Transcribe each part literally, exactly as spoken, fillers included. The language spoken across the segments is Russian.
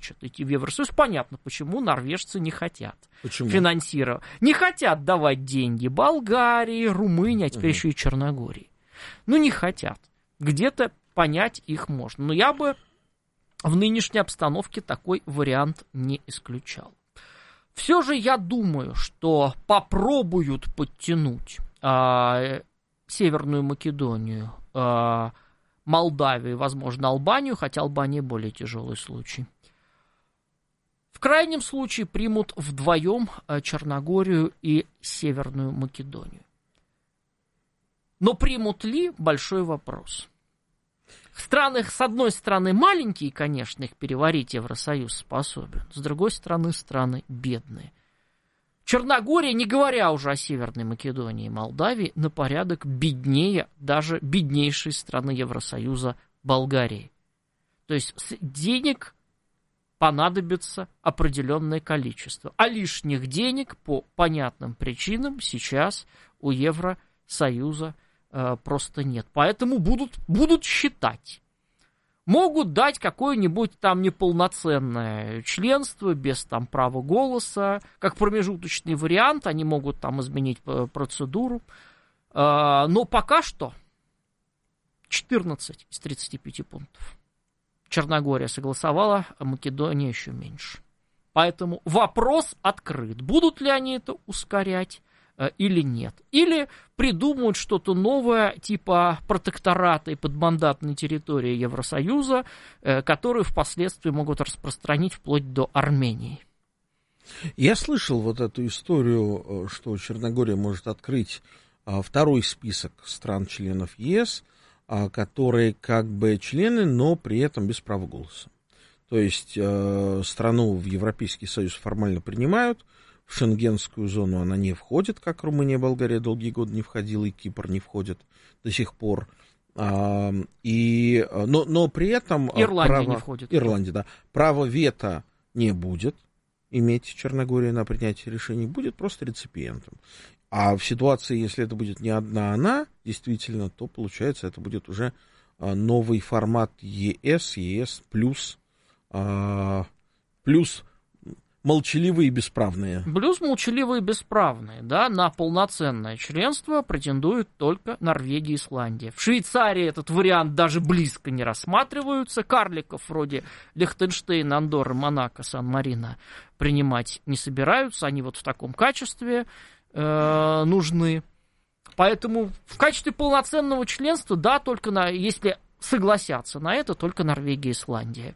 хочет идти в Евросоюз. Понятно, почему норвежцы не хотят почему? финансировать. Не хотят давать деньги Болгарии, Румынии, а теперь угу. еще и Черногории. Ну, не хотят. Где-то понять их можно. Но я бы в нынешней обстановке такой вариант не исключал. Все же я думаю, что попробуют подтянуть э, Северную Македонию, э, Молдавию, возможно, Албанию, хотя Албания более тяжелый случай. В крайнем случае примут вдвоем э, Черногорию и Северную Македонию. Но примут ли — большой вопрос. Страны, с одной стороны, маленькие, конечно, их переварить Евросоюз способен. С другой стороны, страны бедные. Черногория, не говоря уже о Северной Македонии и Молдавии, на порядок беднее даже беднейшей страны Евросоюза Болгарии. То есть денег понадобится определенное количество. А лишних денег по понятным причинам сейчас у Евросоюза просто нет. Поэтому будут, будут считать. Могут дать какое-нибудь там неполноценное членство без там права голоса, как промежуточный вариант, они могут там изменить процедуру. Но пока что четырнадцать из тридцати пяти пунктов. Черногория согласовала, а Македония еще меньше. Поэтому вопрос открыт. Будут ли они это ускорять или нет? Или придумают что-то новое, типа протектората и подмандатной территории Евросоюза, которые впоследствии могут распространить вплоть до Армении. Я слышал вот эту историю, что Черногория может открыть второй список стран-членов ЕС, которые как бы члены, но при этом без права голоса. То есть страну в Европейский Союз формально принимают, в шенгенскую зону она не входит, как Румыния, Болгария долгие годы не входила, и Кипр не входит до сих пор. А, и, но, но при этом... Ирландия право, не входит. Ирландия, да. Право вето не будет иметь Черногория на принятие решений, будет просто реципиентом. А в ситуации, если это будет не одна она, действительно, то, получается, это будет уже новый формат ЕС, ЕС плюс, а, плюс молчаливые и бесправные. Плюс молчаливые и бесправные, да, на полноценное членство претендуют только Норвегия и Исландия. В Швейцарии этот вариант даже близко не рассматриваются. Карликов вроде Лихтенштейна, Андорры, Монако, Сан-Марино принимать не собираются. Они вот в таком качестве э, нужны. Поэтому в качестве полноценного членства, да, только на, если согласятся на это, только Норвегия и Исландия.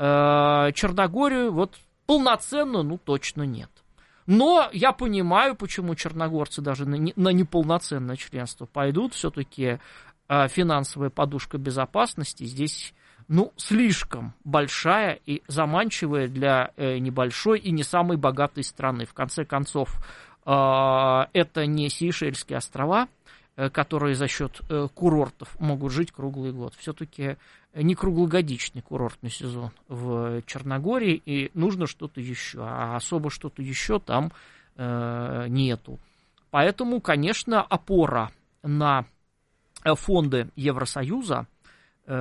Э, Черногорию вот полноценно, ну, точно нет. Но я понимаю, почему черногорцы даже на, не, на неполноценное членство пойдут. Все-таки э, финансовая подушка безопасности здесь, ну, слишком большая и заманчивая для э, небольшой и не самой богатой страны. В конце концов, э, это не Сейшельские острова, э, которые за счет э, курортов могут жить круглый год. Все-таки не круглогодичный курортный сезон в Черногории, и нужно что-то еще, а особо что-то еще там э, нету. Поэтому, конечно, опора на фонды Евросоюза, э,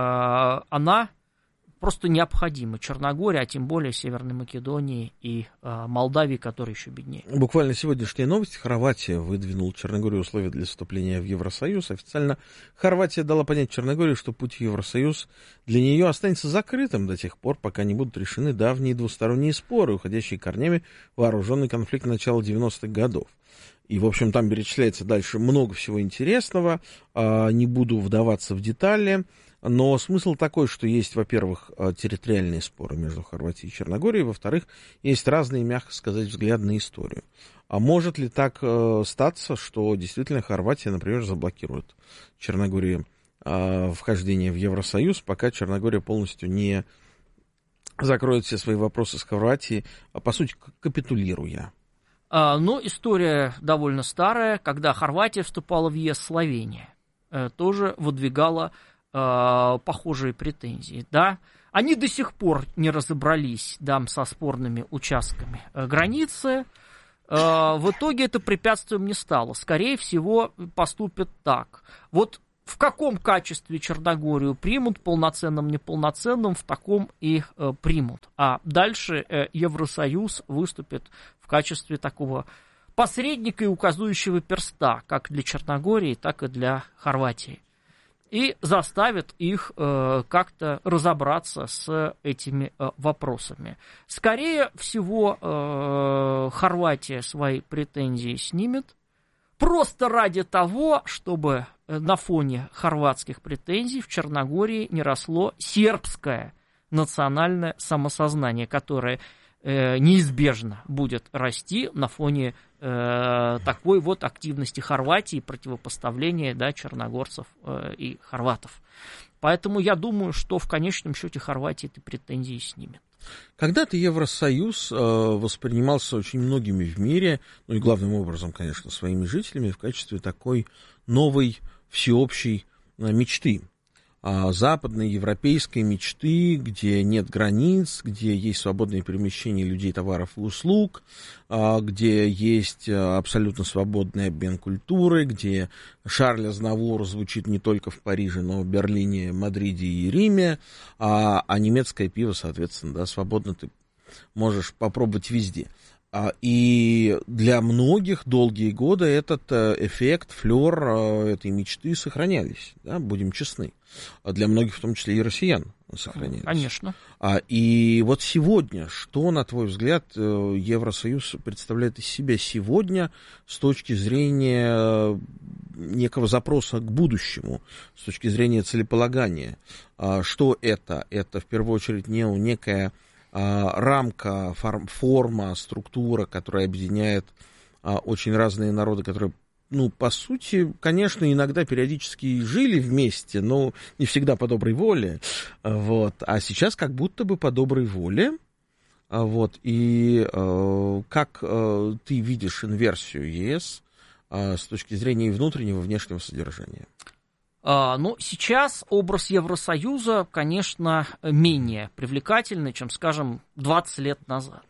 она просто необходима. Черногория, а тем более Северной Македонии и э, Молдавии, которые еще беднее. Буквально сегодняшняя новость. Хорватия выдвинула Черногории условия для вступления в Евросоюз. Официально Хорватия дала понять Черногории, что путь в Евросоюз для нее останется закрытым до тех пор, пока не будут решены давние двусторонние споры, уходящие корнями в вооруженный конфликт начала девяностых годов. И, в общем, там перечисляется дальше много всего интересного. Не буду вдаваться в детали. Но смысл такой, что есть, во-первых, территориальные споры между Хорватией и Черногорией, во-вторых, есть разные, мягко сказать, взгляды на историю. А может ли так э, статься, что действительно Хорватия, например, заблокирует Черногории э, вхождение в Евросоюз, пока Черногория полностью не закроет все свои вопросы с Хорватией, а, по сути, капитулируя? А, ну, история довольно старая. Когда Хорватия вступала в ЕС, Словения э, тоже выдвигала похожие претензии, да, они до сих пор не разобрались, да, со спорными участками границы. В итоге это препятствием не стало. Скорее всего, поступят так. Вот в каком качестве Черногорию примут, полноценным, неполноценным, в таком и э, примут. А дальше э, Евросоюз выступит в качестве такого посредника и указующего перста, как для Черногории, так и для Хорватии. И заставит их э, как-то разобраться с этими э, вопросами. Скорее всего, э, Хорватия свои претензии снимет, просто ради того, чтобы на фоне хорватских претензий в Черногории не росло сербское национальное самосознание, которое э, неизбежно будет расти на фоне э, такой вот активности Хорватии, противопоставления, да, черногорцев э, и хорватов. Поэтому я думаю, что в конечном счете Хорватия эти претензии снимет. Когда-то Евросоюз э, воспринимался очень многими в мире, ну и главным образом, конечно, своими жителями, в качестве такой новой всеобщей э, мечты. Э, западной европейской мечты, где нет границ, где есть свободное перемещение людей, товаров и услуг, э, где есть э, абсолютно свободный обмен культурой, где Шарль Азнавур звучит не только в Париже, но и в Берлине, Мадриде и Риме, а, а немецкое пиво, соответственно, да, свободно ты можешь попробовать везде. А, и для многих долгие годы этот эффект, флёр этой мечты сохранялись, да, будем честны. А для многих, в том числе и россиян, сохранялись. Конечно. А, и вот сегодня, что, на твой взгляд, Евросоюз представляет из себя сегодня с точки зрения некого запроса к будущему, с точки зрения целеполагания? А, что это? Это, в первую очередь, не некая а, рамка, форм, форма, структура, которая объединяет а, очень разные народы, которые, ну, по сути, конечно, иногда периодически жили вместе, но не всегда по доброй воле, вот, а сейчас как будто бы по доброй воле, вот, и э, как э, ты видишь инверсию ЕС э, с точки зрения и внутреннего, и внешнего содержания? А, ну, сейчас образ Евросоюза, конечно, менее привлекательный, чем, скажем, двадцать лет назад.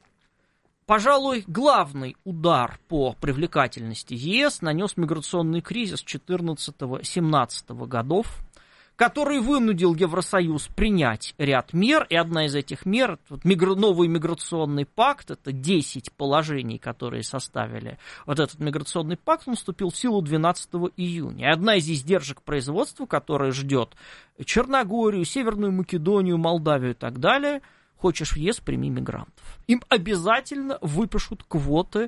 Пожалуй, главный удар по привлекательности ЕС нанес миграционный кризис четырнадцатого-семнадцатого годов, который вынудил Евросоюз принять ряд мер, и одна из этих мер, вот, мигра, новый миграционный пакт, это десять положений, которые составили вот этот миграционный пакт, он вступил в силу двенадцатого июня. И одна из издержек производства, которая ждет Черногорию, Северную Македонию, Молдавию и так далее, хочешь в ЕС, прими мигрантов. Им обязательно выпишут квоты,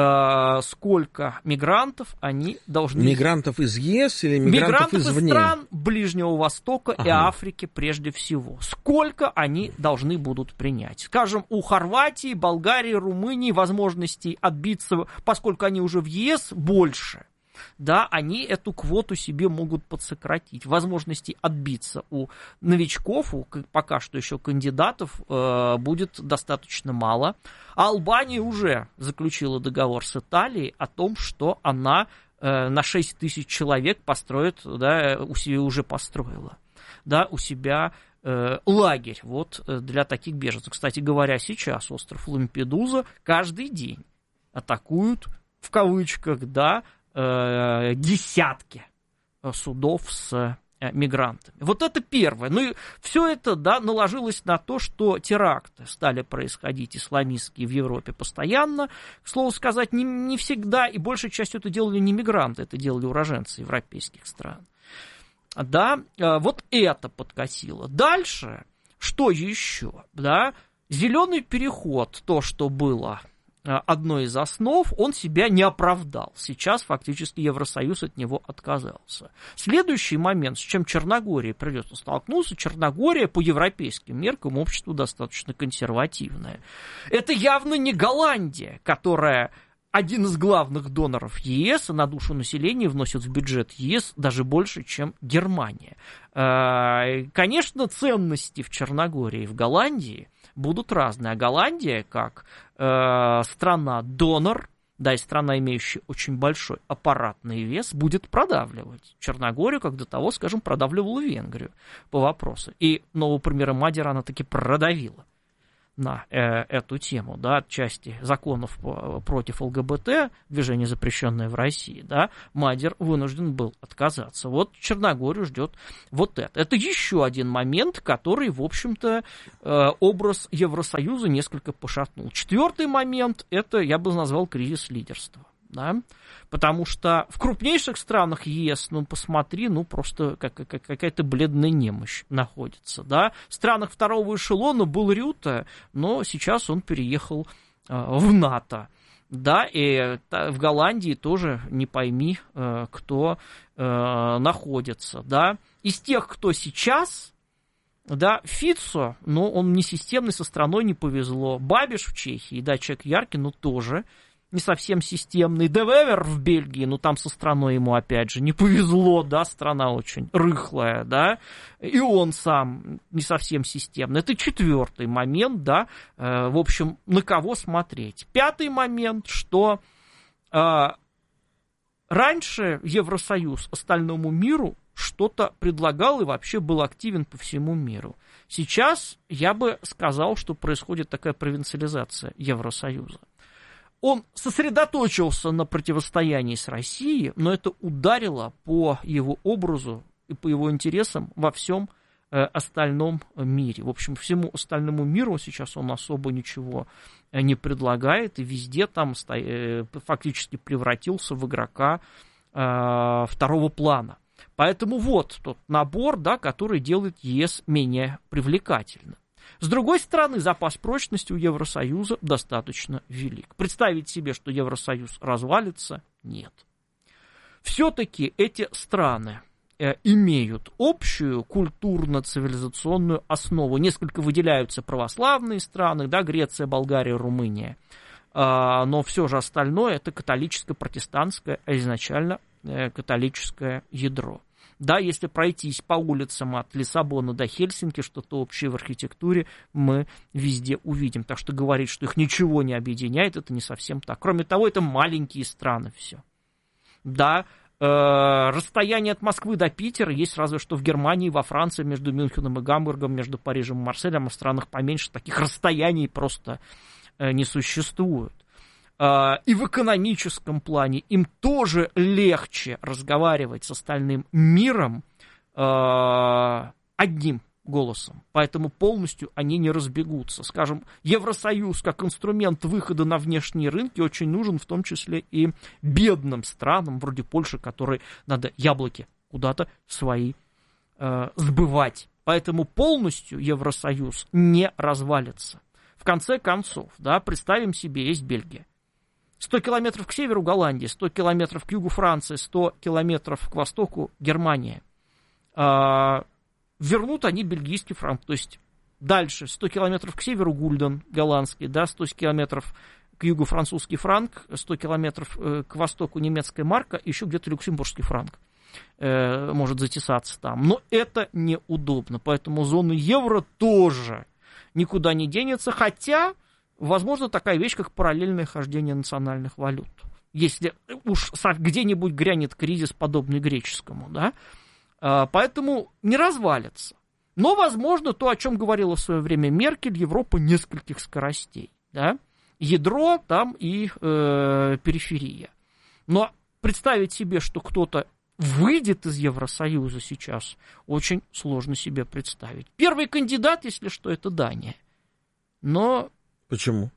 э, сколько мигрантов они должны... Мигрантов из ЕС или мигрантов, мигрантов извне? из стран Ближнего Востока ага. и Африки прежде всего. Сколько они должны будут принять? Скажем, у Хорватии, Болгарии, Румынии возможностей отбиться, поскольку они уже в ЕС, больше. Да, они эту квоту себе могут подсократить. Возможностей отбиться у новичков, у пока что еще кандидатов, э, будет достаточно мало. А Албания уже заключила договор с Италией о том, что она э, на шесть тысяч человек построит, да, у себя уже построила, да, у себя э, лагерь вот, для таких беженцев. Кстати говоря, сейчас остров Лампедуза каждый день атакуют, в кавычках, да, десятки судов с мигрантами. Вот это первое. Ну и все это, да, наложилось на то, что теракты стали происходить исламистские в Европе постоянно. К слову сказать, не, не всегда и большей частью это делали не мигранты, это делали уроженцы европейских стран. Да, вот это подкосило. Дальше, что еще? Да, зеленый переход, то, что было одной из основ, он себя не оправдал. Сейчас фактически Евросоюз от него отказался. Следующий момент, с чем Черногории придется столкнуться, Черногория по европейским меркам общество достаточно консервативное. Это явно не Голландия, которая один из главных доноров ЕС, на душу населения вносит в бюджет ЕС даже больше, чем Германия. Конечно, ценности в Черногории и в Голландии будут разные. А Голландия, как э, страна-донор, да, и страна, имеющая очень большой аппаратный вес, будет продавливать Черногорию, как до того, скажем, продавливала Венгрию по вопросу. И нового премьера Мадера она таки продавила. на э, эту тему, да, отчасти законов по, против ЛГБТ, движение, запрещенное в России, да, Мадер вынужден был отказаться. Вот Черногорию ждет вот это. Это еще один момент, который, в общем-то, э, образ Евросоюза несколько пошатнул. Четвертый момент, это, я бы назвал, кризис лидерства. Да? Потому что в крупнейших странах ЕС, ну, посмотри, ну, просто как, как, какая-то бледная немощь находится, да. В странах второго эшелона был Рюте, но сейчас он переехал э, в НАТО, да, и в Голландии тоже не пойми, э, кто э, находится, да. Из тех, кто сейчас, да, Фицо, но он не системный, со страной не повезло. Бабиш в Чехии, да, человек яркий, но тоже не совсем системный. Де Вевер в Бельгии, ну там со страной ему опять же не повезло, да, страна очень рыхлая, да, и он сам не совсем системный. Это четвертый момент, да, э, в общем, на кого смотреть. Пятый момент, что э, раньше Евросоюз остальному миру что-то предлагал и вообще был активен по всему миру. Сейчас я бы сказал, что происходит такая провинциализация Евросоюза. Он сосредоточился на противостоянии с Россией, но это ударило по его образу и по его интересам во всем э, остальном мире. В общем, всему остальному миру сейчас он особо ничего не предлагает, и везде там сто... э, фактически превратился в игрока э, второго плана. Поэтому вот тот набор, да, который делает ЕС менее привлекательным. С другой стороны, запас прочности у Евросоюза достаточно велик. Представить себе, что Евросоюз развалится, нет. Все-таки эти страны э, имеют общую культурно-цивилизационную основу. Несколько выделяются православные страны, да, Греция, Болгария, Румыния. Э, но все же остальное это католическое-протестантское, а изначально э, католическое ядро. Да, если пройтись по улицам от Лиссабона до Хельсинки, что-то общее в архитектуре мы везде увидим. Так что говорить, что их ничего не объединяет, это не совсем так. Кроме того, это маленькие страны все. Да, э, расстояние от Москвы до Питера есть разве что в Германии, во Франции, между Мюнхеном и Гамбургом, между Парижем и Марселем, а в странах поменьше таких расстояний просто э, не существует. И в экономическом плане им тоже легче разговаривать с остальным миром одним голосом. Поэтому полностью они не разбегутся. Скажем, Евросоюз как инструмент выхода на внешние рынки очень нужен, в том числе и бедным странам, вроде Польши, которой надо яблоки куда-то свои сбывать. Поэтому полностью Евросоюз не развалится. В конце концов, да, представим себе, есть Бельгия. сто километров к северу Голландия, сто километров к югу Франция, сто километров к востоку Германия. А, вернут они бельгийский франк. То есть дальше сто километров к северу Гульден голландский, да, сто километров к югу французский франк, сто километров к востоку немецкая марка, еще где-то люксембургский франк э, может затесаться там. Но это неудобно, поэтому зона евро тоже никуда не денется, хотя возможно такая вещь, как параллельное хождение национальных валют. Если уж где-нибудь грянет кризис, подобный греческому, да, поэтому не развалится. Но, возможно, то, о чем говорила в свое время Меркель, Европа нескольких скоростей, да, ядро там и э, периферия. Но представить себе, что кто-то выйдет из Евросоюза сейчас, очень сложно себе представить. Первый кандидат, если что, это Дания. Но... Почему?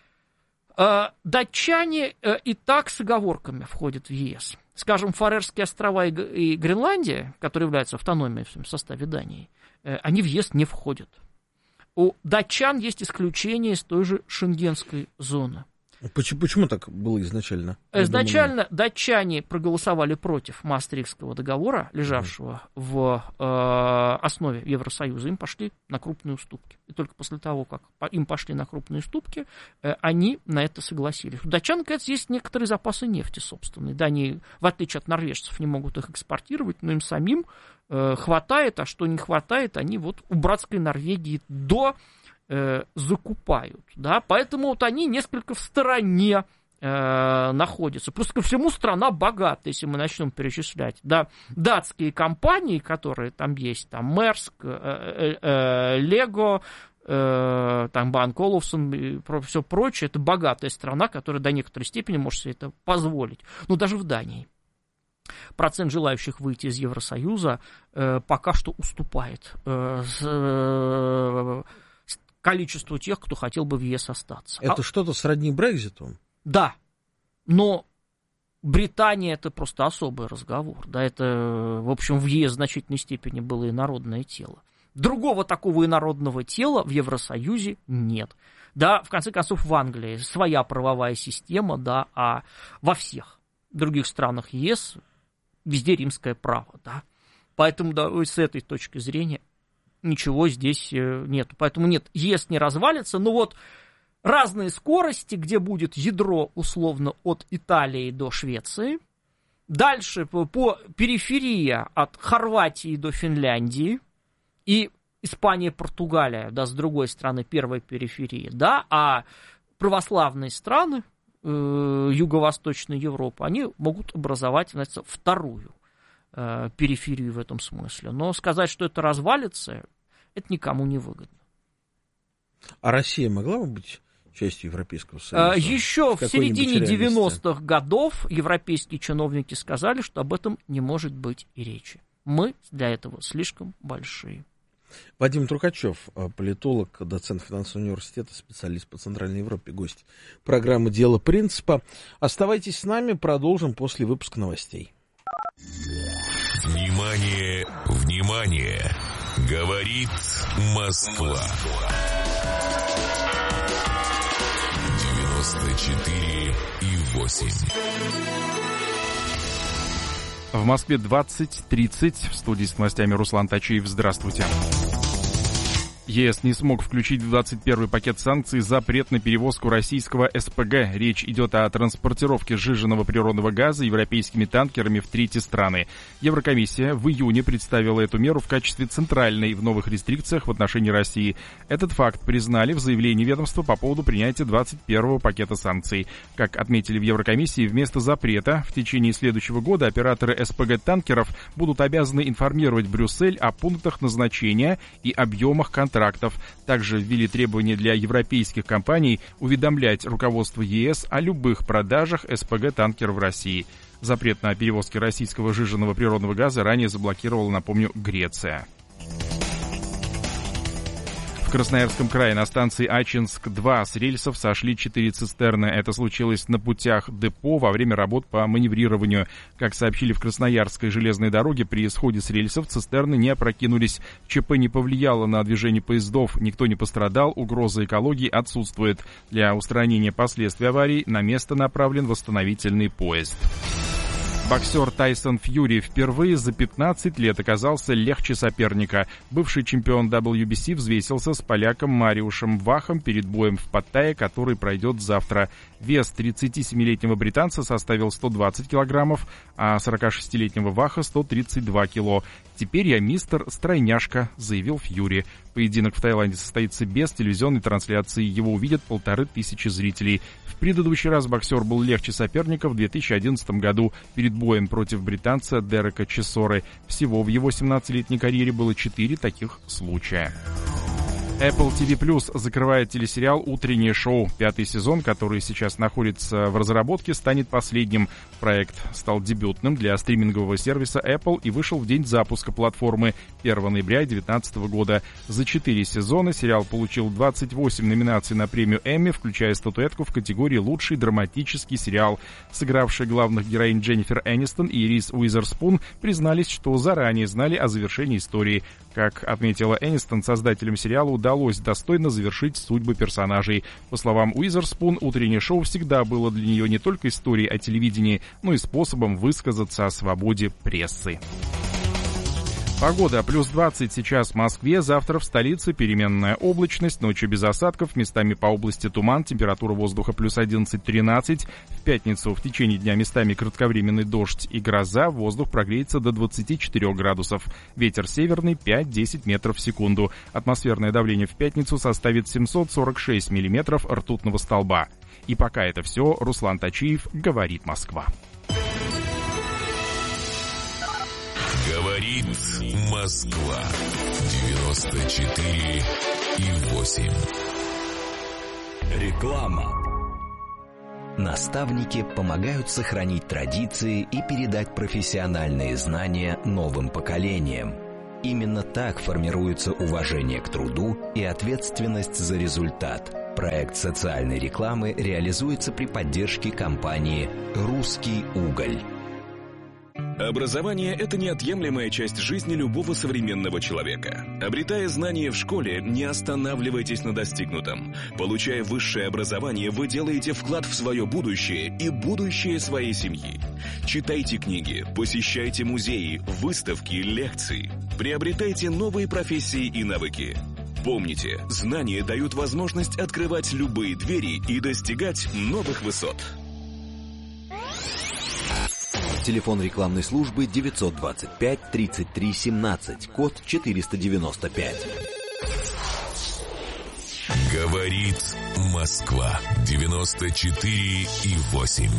Э, датчане э, и так с оговорками входят в ЕС. Скажем, Фарерские острова и, и Гренландия, которые являются автономией в составе Дании, э, они в ЕС не входят. У датчан есть исключение из той же шенгенской зоны. Почему, почему так было изначально? Изначально думаю... датчане проголосовали против Маастрихтского договора, лежавшего mm. в э, основе Евросоюза. Им пошли на крупные уступки. И только после того, как им пошли на крупные уступки, э, они на это согласились. У датчан, кажется, есть некоторые запасы нефти собственные. Да, они, в отличие от норвежцев, не могут их экспортировать, но им самим э, хватает, а что не хватает, они вот у братской Норвегии до... закупают, да, поэтому вот они несколько в стороне э, находятся. Плюс ко всему страна богата, если мы начнем перечислять, да, датские компании, которые там есть, там Мерск, Лего, э, там Банк Олуфсон и все прочее, это богатая страна, которая до некоторой степени может себе это позволить. Ну, даже в Дании процент желающих выйти из Евросоюза э, пока что уступает э, с, э, с количеству тех, кто хотел бы в ЕС остаться. Это а, что-то сродни Брекситу? Да, но Британия — это просто особый разговор. Да, это, в общем, в ЕС в значительной степени было инородное тело. Другого такого инородного тела в Евросоюзе нет. Да, в конце концов, в Англии своя правовая система, да, а во всех других странах ЕС везде римское право, да. Поэтому, да, с этой точки зрения ничего здесь нет. Поэтому нет, ЕС не развалится, но вот разные скорости, где будет ядро, условно, от Италии до Швеции, дальше по, по периферия от Хорватии до Финляндии, и Испания, Португалия, да, с другой стороны, первая периферия, да, а православные страны э, Юго-Восточной Европы, они могут образовать, значит, вторую э, периферию в этом смысле. Но сказать, что это развалится, это никому не выгодно. А Россия могла бы быть частью Европейского Союза? Еще в, в середине девяностых годов европейские чиновники сказали, что об этом не может быть и речи. Мы для этого слишком большие. Вадим Трукачев, политолог, доцент финансового университета, специалист по Центральной Европе, гость программы «Дело принципа». Оставайтесь с нами, продолжим после выпуска новостей. Внимание, внимание! Говорит Москва. девяносто четыре и восемь. В Москве двадцать тридцать. В студии с новостями Руслан Тачиев. Здравствуйте. ЕС не смог включить в двадцать первый пакет санкций запрет на перевозку российского СПГ. Речь идет о транспортировке сжиженного природного газа европейскими танкерами в третьи страны. Еврокомиссия в июне представила эту меру в качестве центральной в новых рестрикциях в отношении России. Этот факт признали в заявлении ведомства по поводу принятия двадцать первого пакета санкций. Как отметили в Еврокомиссии, вместо запрета в течение следующего года операторы СПГ-танкеров будут обязаны информировать Брюссель о пунктах назначения и объемах контрактов. Также ввели требования для европейских компаний уведомлять руководство ЕС о любых продажах СПГ-танкеров в России. Запрет на перевозки российского сжиженного природного газа ранее заблокировала, напомню, Греция. В Красноярском крае на станции Ачинск-два с рельсов сошли четыре цистерны. Это случилось на путях депо во время работ по маневрированию. Как сообщили в Красноярской железной дороге, при сходе с рельсов цистерны не опрокинулись. ЧП не повлияло на движение поездов, никто не пострадал, угроза экологии отсутствует. Для устранения последствий аварий на место направлен восстановительный поезд. Боксер Тайсон Фьюри впервые за пятнадцать лет оказался легче соперника. Бывший чемпион дабл ю би си взвесился с поляком Мариушем Вахом перед боем в Паттайе, который пройдет завтра. Вес тридцатисемилетнего британца составил сто двадцать килограммов, а сорокашестилетнего Ваха сто тридцать два кило. «Теперь я мистер Стройняшка», — заявил Фьюри. Поединок в Таиланде состоится без телевизионной трансляции. Его увидят полторы тысячи зрителей. В предыдущий раз боксер был легче соперника в две тысячи одиннадцатом году перед боем против британца Дерека Чесоры. Всего в его семнадцатилетней карьере было четыре таких случая. Apple ти ви Plus закрывает телесериал «Утреннее шоу». Пятый сезон, который сейчас находится в разработке, станет последним. Проект стал дебютным для стримингового сервиса Apple и вышел в день запуска платформы первого ноября две тысячи девятнадцатого года. За четыре сезона сериал получил двадцать восемь номинаций на премию Эмми, включая статуэтку в категории «Лучший драматический сериал». Сыгравшие главных героинь Дженнифер Энистон и Риз Уизерспун признались, что заранее знали о завершении истории. Как отметила Энистон, создателям сериала удалось достойно завершить судьбы персонажей. По словам Уизерспун, утреннее шоу всегда было для нее не только историей о телевидении, но и способом высказаться о свободе прессы. Погода. Плюс двадцать сейчас в Москве, завтра в столице переменная облачность, ночью без осадков, местами по области туман, температура воздуха плюс одиннадцать-тринадцать. В пятницу в течение дня местами кратковременный дождь и гроза, воздух прогреется до двадцати четырёх градусов. Ветер северный пять-десять метров в секунду. Атмосферное давление в пятницу составит семьсот сорок шесть миллиметров ртутного столба. И пока это все, Руслан Тачиев, говорит Москва. Говорит Москва. девяносто четыре и восемь. Реклама. Наставники помогают сохранить традиции и передать профессиональные знания новым поколениям. Именно так формируется уважение к труду и ответственность за результат. Проект социальной рекламы реализуется при поддержке компании «Русский уголь». Образование – это неотъемлемая часть жизни любого современного человека. Обретая знания в школе, не останавливайтесь на достигнутом. Получая высшее образование, вы делаете вклад в свое будущее и будущее своей семьи. Читайте книги, посещайте музеи, выставки, лекции. Приобретайте новые профессии и навыки. Помните, знания дают возможность открывать любые двери и достигать новых высот. Телефон рекламной службы девятьсот двадцать пять тридцать три семнадцать, код четыреста девяносто пять. Говорит Москва. девяносто четыре и восемь.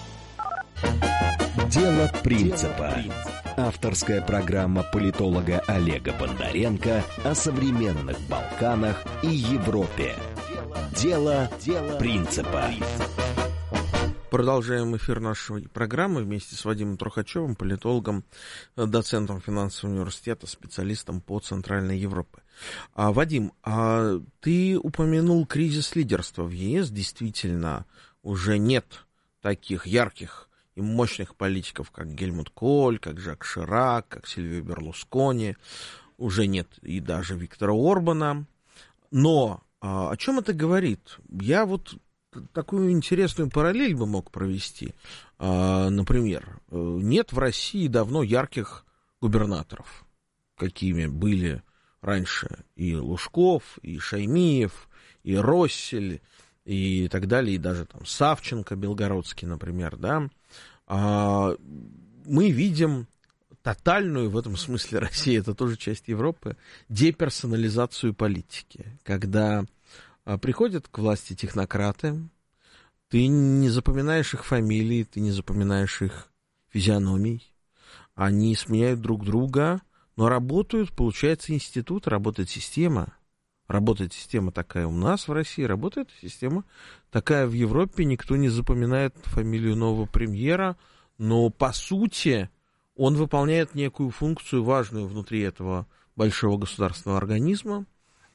Дело принципа. Авторская программа политолога Олега Бондаренко о современных Балканах и Европе. Дело принципа. Продолжаем эфир нашей программы вместе с Вадимом Трухачевым, политологом, доцентом финансового университета, специалистом по Центральной Европе. А, Вадим, а ты упомянул кризис лидерства в ЕС. Действительно, уже нет таких ярких и мощных политиков, как Гельмут Коль, как Жак Ширак, как Сильвио Берлускони. Уже нет и даже Виктора Орбана. Но а, о чем это говорит? Я вот такую интересную параллель бы мог провести. А, например, нет в России давно ярких губернаторов, какими были раньше и Лужков, и Шаймиев, и Россель, и так далее, и даже там Савченко белгородский, например, да. А, мы видим тотальную, в этом смысле Россия, это тоже часть Европы, деперсонализацию политики, когда а, приходят к власти технократы, ты не запоминаешь их фамилии, ты не запоминаешь их физиономий, они сменяют друг друга, но работают, получается, институт, работает система. Работает система такая у нас в России, работает система такая в Европе, никто не запоминает фамилию нового премьера, но по сути он выполняет некую функцию важную внутри этого большого государственного организма,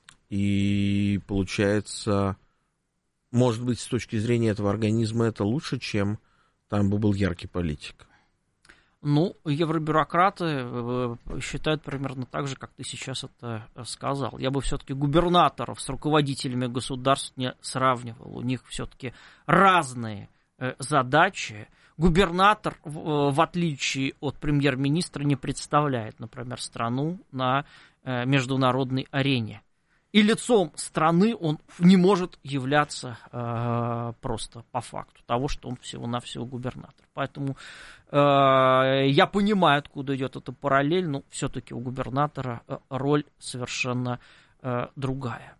и получается, может быть, с точки зрения этого организма это лучше, чем там бы был яркий политик. Ну, евробюрократы считают примерно так же, как ты сейчас это сказал. Я бы все-таки губернаторов с руководителями государств не сравнивал. У них все-таки разные задачи. Губернатор, в отличие от премьер-министра, не представляет, например, страну на международной арене. И лицом страны он не может являться э, просто по факту того, что он всего-навсего губернатор. Поэтому э, я понимаю, откуда идет эта параллель, но все-таки у губернатора роль совершенно э, другая.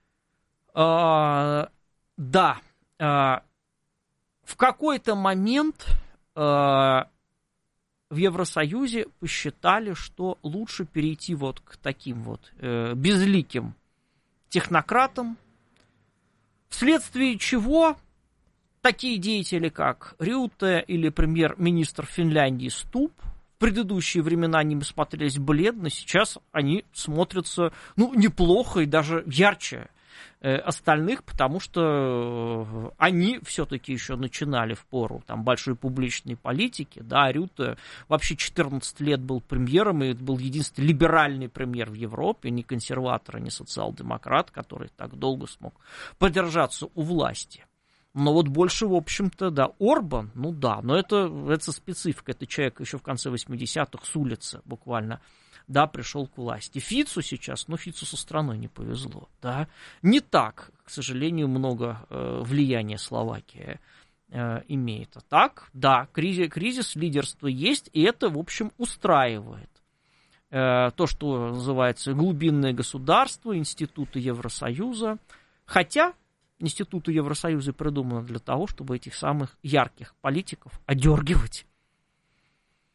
Э, да, э, в какой-то момент э, в Евросоюзе посчитали, что лучше перейти вот к таким вот э, безликим технократам, вследствие чего такие деятели, как Рютте или премьер-министр Финляндии Стуб, в предыдущие времена они смотрелись бледно, сейчас они смотрятся, ну, неплохо и даже ярче э, остальных, потому что они все-таки еще начинали в пору там большой публичной политики, да, Рютте вообще четырнадцать лет был премьером, и это был единственный либеральный премьер в Европе, ни консерватор, ни социал-демократ, который так долго смог подержаться у власти. Но вот больше, в общем-то, да, Орбан, ну да, но это, это специфика, это человек еще в конце восьмидесятых с улицы буквально, да, пришел к власти. Фицу сейчас, ну, Фицу со страной не повезло, да, не так, к сожалению, много э, влияния Словакия э, имеет. А так, да, кризис, кризис лидерства есть, и это, в общем, устраивает. Э, то, что называется глубинное государство, институты Евросоюза, хотя институты Евросоюза придуманы для того, чтобы этих самых ярких политиков одергивать.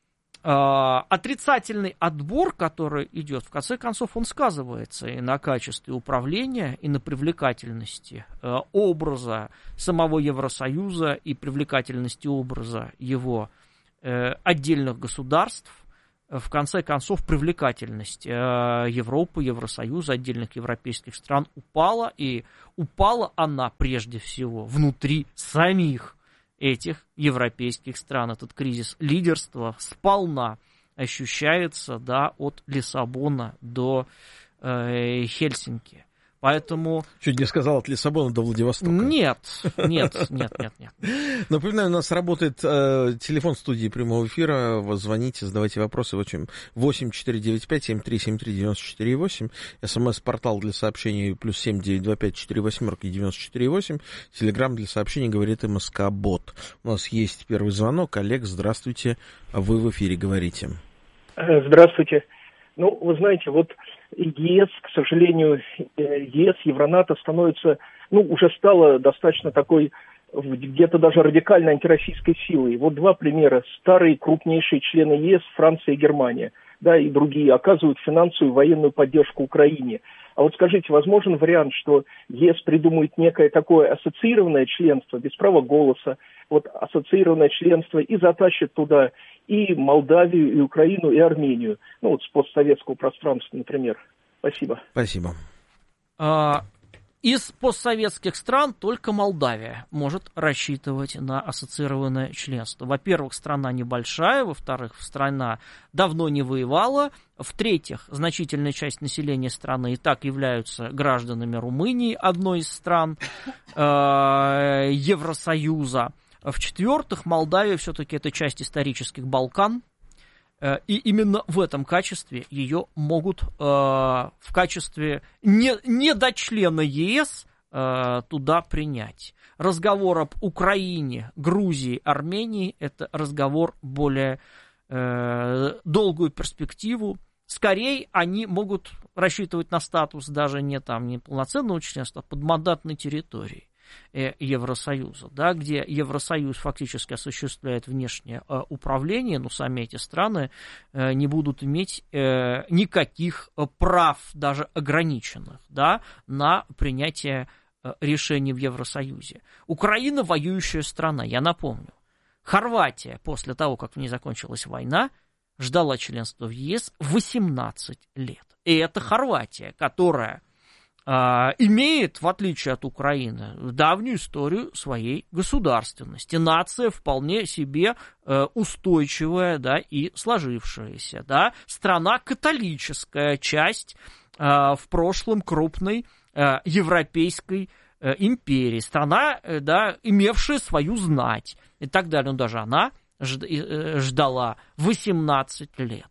отрицательный отбор, который идет, в конце концов, он сказывается и на качестве управления, и на привлекательности э, образа самого Евросоюза и привлекательности образа его э, отдельных государств. В конце концов, привлекательность э, Европы, Евросоюза, отдельных европейских стран упала, и упала она прежде всего внутри самих этих европейских стран. Этот кризис лидерства сполна ощущается, да, от Лиссабона до э, Хельсинки. Поэтому... Чуть не сказал, от Лиссабона до Владивостока. Нет, нет, нет, нет, нет. Напоминаю, у нас работает э, телефон студии прямого эфира. Вы звоните, задавайте вопросы. восемь четыре девять пять семь три семь три девять четыре восемь. СМС-портал для сообщений плюс семь девять два пять четыре восемь девяносто четыре восемь. Телеграм для сообщений говорит МСК-бот. У нас есть первый звонок. Олег, здравствуйте. Вы в эфире говорите. Здравствуйте. Ну, вы знаете, вот ЕС, к сожалению, ЕС, Евронато становится, ну, уже стало достаточно такой, где-то даже радикально антироссийской силой. Вот два примера. Старые крупнейшие члены ЕС, Франция и Германия, да, и другие, оказывают финансовую и военную поддержку Украине. А вот скажите, возможен вариант, что ЕС придумает некое такое ассоциированное членство, без права голоса, вот ассоциированное членство, и затащит туда и Молдавию, и Украину, и Армению. Ну, вот с постсоветского пространства, например. Спасибо. Спасибо. А, из постсоветских стран только Молдавия может рассчитывать на ассоциированное членство. Во-первых, страна небольшая, во-вторых, страна давно не воевала, в-третьих, значительная часть населения страны и так являются гражданами Румынии, одной из стран э, Евросоюза. В-четвертых, Молдавия все-таки это часть исторических Балкан, и именно в этом качестве ее могут э, в качестве не, недочлена ЕС э, туда принять. Разговор об Украине, Грузии, Армении – это разговор более э, долгую перспективу. Скорее, они могут рассчитывать на статус даже не, там, не полноценного членства, а подмандатной территории Евросоюза, да, где Евросоюз фактически осуществляет внешнее э, управление, но сами эти страны э, не будут иметь э, никаких прав, даже ограниченных, да, на принятие э, решений в Евросоюзе. Украина воюющая страна, я напомню. Хорватия после того, как в ней закончилась война, ждала членства в ЕС восемнадцать лет. И это Хорватия, которая имеет, в отличие от Украины, давнюю историю своей государственности. Нация вполне себе устойчивая, да, и сложившаяся. Да. Страна католическая, часть в прошлом крупной европейской империи. Страна, да, имевшая свою знать и так далее. Но даже она ждала восемнадцать лет.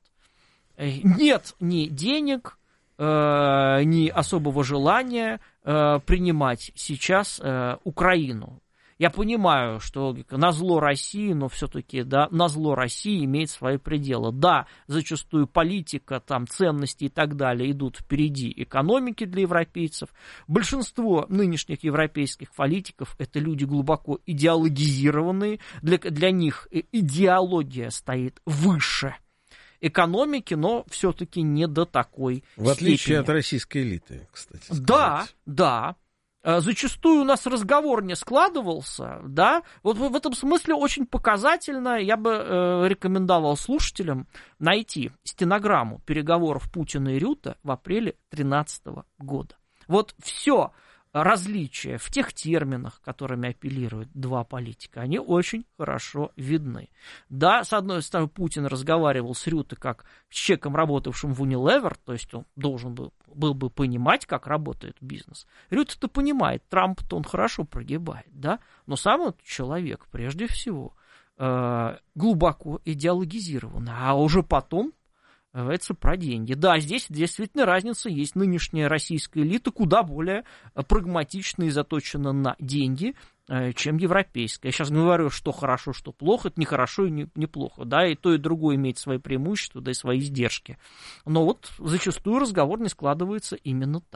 Нет ни денег, Э, ни особого желания э, принимать сейчас э, Украину. Я понимаю, что назло России, но все-таки, да, назло России имеет свои пределы. Да, зачастую политика, там, ценности и так далее идут впереди экономики для европейцев. Большинство нынешних европейских политиков – это люди глубоко идеологизированные. Для, для них идеология стоит выше экономики, но все-таки не до такой степени. В отличие от российской элиты, кстати сказать. Да, да. Зачастую у нас разговор не складывался, да. Вот в этом смысле очень показательно, я бы э, рекомендовал слушателям найти стенограмму переговоров Путина и Рюте в апреле две тысячи тринадцатого года. Вот все различия в тех терминах, которыми апеллируют два политика, они очень хорошо видны. Да, с одной стороны, Путин разговаривал с Рюте как с человеком, работавшим в Unilever, то есть он должен был, был бы понимать, как работает бизнес. Рюте-то понимает, Трамп-то он хорошо прогибает, да, но сам этот человек, прежде всего, э, глубоко идеологизирован, а уже потом это про деньги. Да, здесь действительно разница есть. Нынешняя российская элита куда более прагматична и заточена на деньги, чем европейская. Я сейчас не говорю, что хорошо, что плохо. Это не хорошо и не, не плохо. Да, и то, и другое имеет свои преимущества, да и свои издержки. Но вот зачастую разговор не складывается именно так.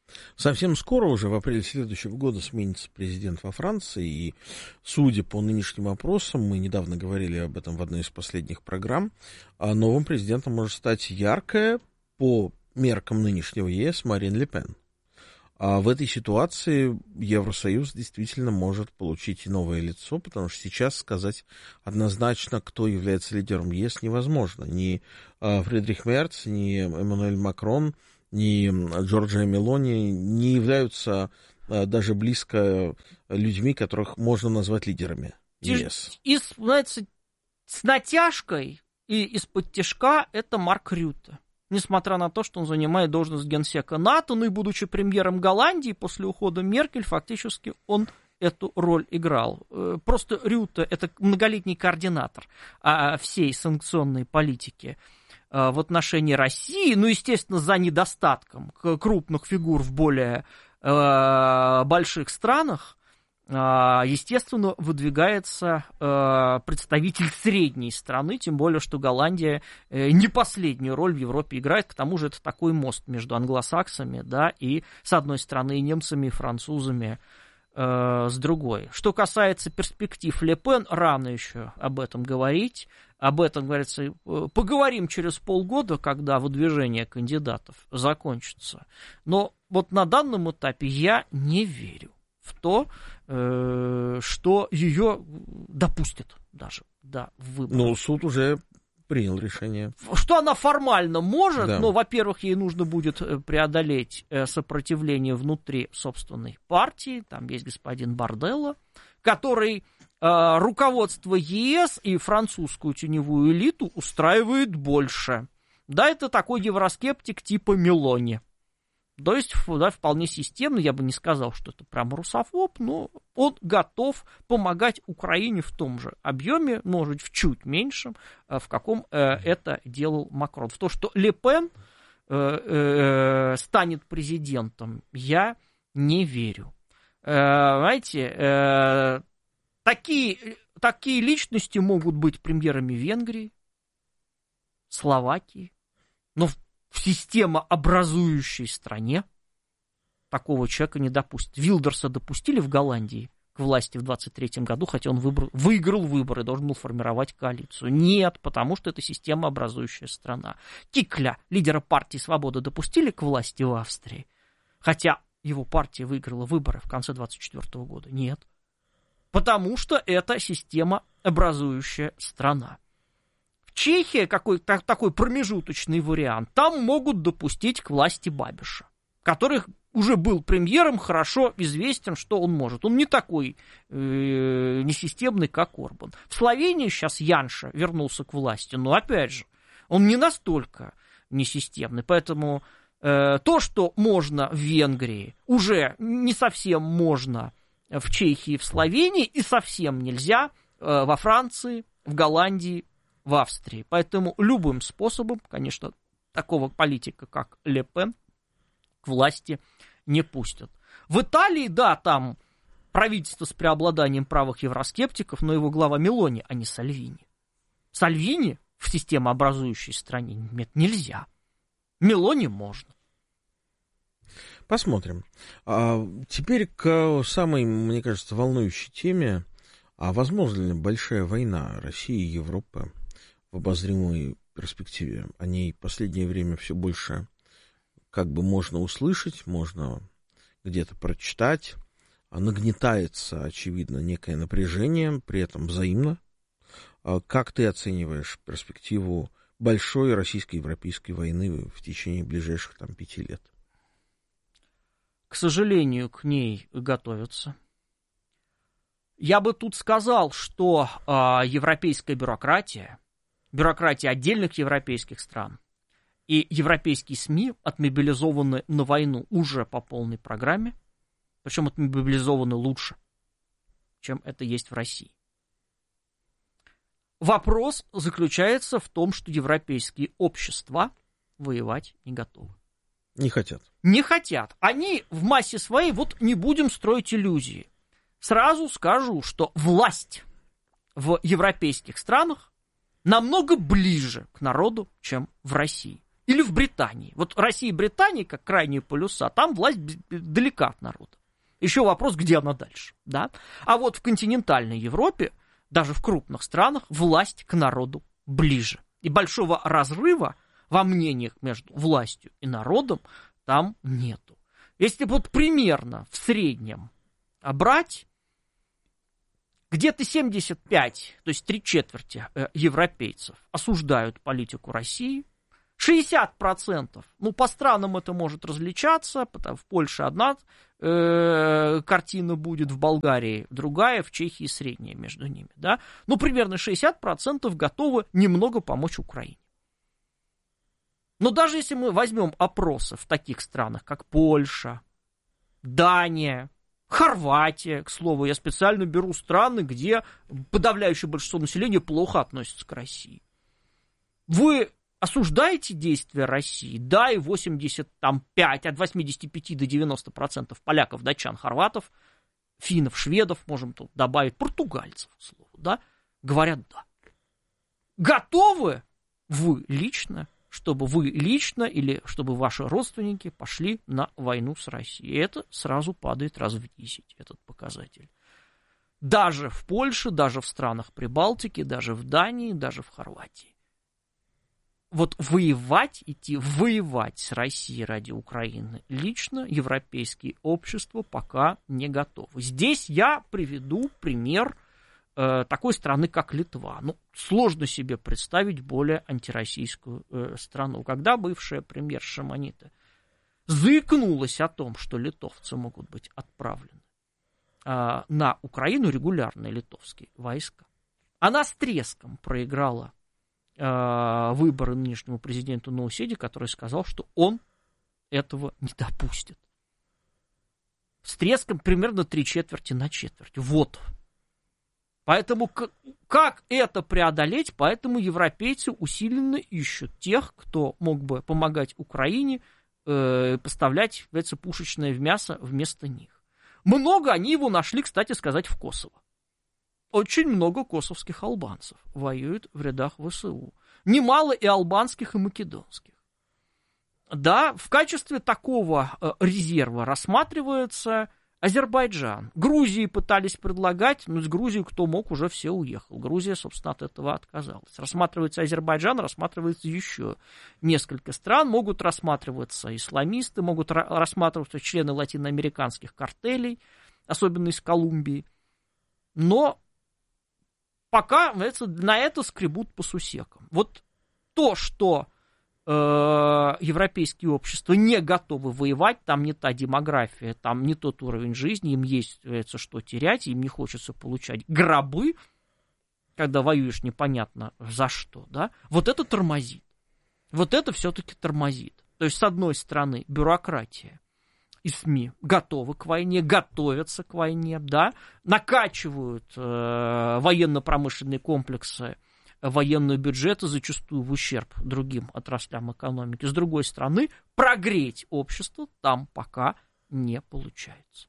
Совсем скоро, уже в апреле следующего года, сменится президент во Франции, и, судя по нынешним опросам, мы недавно говорили об этом в одной из последних программ, новым президентом может стать яркая, по меркам нынешнего ЕС, Марин Ле Пен. А в этой ситуации Евросоюз действительно может получить и новое лицо, потому что сейчас сказать однозначно, кто является лидером ЕС, невозможно. Ни Фридрих Мерц, ни Эммануэль Макрон, ни Джорджия Мелони не являются даже близко людьми, которых можно назвать лидерами ЕС. И, знаете, с натяжкой и из-под тяжка это Марк Рютте. Несмотря на то, что он занимает должность генсека НАТО, ну и будучи премьером Голландии, после ухода Меркель, фактически он эту роль играл. Просто Рютте — это многолетний координатор всей санкционной политики в отношении России, ну, естественно, за недостатком крупных фигур в более больших странах, естественно, выдвигается представитель средней страны, тем более, что Голландия не последнюю роль в Европе играет, к тому же это такой мост между англосаксами, да, и с одной стороны и немцами, и французами с другой. Что касается перспектив Ле Пен, рано еще об этом говорить, об этом, говорится, поговорим через полгода, когда выдвижение кандидатов закончится, но вот на данном этапе я не верю в то, что ее допустят даже до выборов. Ну, суд уже принял решение. Что она формально может, да. но, во-первых, ей нужно будет преодолеть сопротивление внутри собственной партии. Там есть господин Борделло, который э, руководство ЕС и французскую теневую элиту устраивает больше. Да, это такой евроскептик типа Мелони. То есть, да, вполне системно, я бы не сказал, что это прям русофоб, но он готов помогать Украине в том же объеме, может, в чуть меньшем, в каком э, это делал Макрон. В то, что Ле Пен э, э, станет президентом, я не верю. Э, знаете, э, такие, такие личности могут быть премьерами Венгрии, Словакии, но в в системообразующей стране такого человека не допустят. Вилдерса допустили в Голландии к власти в двадцать третьем году, хотя он выбор, выиграл выборы, должен был формировать коалицию. Нет, потому что это системообразующая страна. Кикля, лидера партии «Свобода», допустили к власти в Австрии, хотя его партия выиграла выборы в конце двадцать четвёртого года. Нет, потому что это системообразующая страна. Чехия, какой-то такой промежуточный вариант, там могут допустить к власти Бабиша, который уже был премьером, хорошо известен, что он может. Он не такой э, несистемный, как Орбан. В Словении сейчас Янша вернулся к власти, но опять же, он не настолько несистемный, поэтому э, то, что можно в Венгрии, уже не совсем можно в Чехии, в Словении, и совсем нельзя э, во Франции, в Голландии, в Австрии. Поэтому любым способом, конечно, такого политика, как Ле Пен, к власти не пустят. В Италии, да, там правительство с преобладанием правых евроскептиков, но его глава Мелони, а не Сальвини. Сальвини в системообразующей стране нет, нельзя. Мелони можно. Посмотрим. А теперь к самой, мне кажется, волнующей теме. А возможно ли большая война России и Европы в обозримой перспективе? О ней в последнее время все больше как бы можно услышать, можно где-то прочитать. Нагнетается, очевидно, некое напряжение, при этом взаимно. Как ты оцениваешь перспективу большой российско-европейской войны в течение ближайших там, пяти лет? К сожалению, к ней готовятся. Я бы тут сказал, что э, европейская бюрократия, бюрократия отдельных европейских стран и европейские СМИ отмобилизованы на войну уже по полной программе, причем отмобилизованы лучше, чем это есть в России. Вопрос заключается в том, что европейские общества воевать не готовы. Не хотят. Не хотят. Они в массе своей, вот не будем строить иллюзии. Сразу скажу, что власть в европейских странах намного ближе к народу, чем в России. Или в Британии. Вот Россия и Британия, как крайние полюса, там власть далека от народа. Еще вопрос, где она дальше, да? А вот в континентальной Европе, даже в крупных странах, власть к народу ближе. И большого разрыва во мнениях между властью и народом там нету. Если вот примерно в среднем брать, где-то семьдесят пять, то есть три четверти европейцев осуждают политику России, шестьдесят процентов, ну, по странам это может различаться, потому в Польше одна э, картина будет, в Болгарии другая, в Чехии средняя между ними, да, ну, примерно шестьдесят процентов готовы немного помочь Украине. Но даже если мы возьмем опросы в таких странах, как Польша, Дания, Хорватия, к слову, я специально беру страны, где подавляющее большинство населения плохо относится к России. Вы осуждаете действия России? Да, и восемьдесят пять, от восьмидесяти пяти до девяноста процентов поляков, датчан, хорватов, финнов, шведов, можем тут добавить, португальцев, к слову, да, говорят да. Готовы вы лично, чтобы вы лично или чтобы ваши родственники пошли на войну с Россией? И это сразу падает раз в десять, этот показатель. Даже в Польше, даже в странах Прибалтики, даже в Дании, даже в Хорватии. Вот воевать, идти воевать с Россией ради Украины лично европейские общества пока не готовы. Здесь я приведу пример э, такой страны, как Литва. Ну, сложно себе представить более антироссийскую э, страну. Когда бывшая премьер Шимонита заикнулась о том, что литовцы могут быть отправлены э, на Украину, регулярные литовские войска, она с треском проиграла выборы нынешнему президенту Науседе, который сказал, что он этого не допустит. С треском примерно три четверти на четверть. Вот. Поэтому как это преодолеть? Поэтому европейцы усиленно ищут тех, кто мог бы помогать Украине э, поставлять, говорится, пушечное мясо вместо них. Много они его нашли, кстати сказать, в Косово. Очень много косовских албанцев воюют в рядах ВСУ. Немало и албанских, и македонских. Да, в качестве такого э, резерва рассматривается Азербайджан. Грузии пытались предлагать, но с Грузией кто мог, уже все уехал. Грузия, собственно, от этого отказалась. Рассматривается Азербайджан, рассматривается еще несколько стран. Могут рассматриваться исламисты, могут ра- рассматриваться члены латиноамериканских картелей, особенно из Колумбии. Но пока на это скребут по сусекам. Вот то, что э, европейские общества не готовы воевать, там не та демография, там не тот уровень жизни, им есть что терять, им не хочется получать гробы, когда воюешь непонятно за что, да, вот это тормозит. Вот это все-таки тормозит. То есть, с одной стороны, бюрократия и СМИ готовы к войне, готовятся к войне, да, накачивают э, военно-промышленные комплексы, военные бюджеты, зачастую в ущерб другим отраслям экономики. С другой стороны, прогреть общество там пока не получается.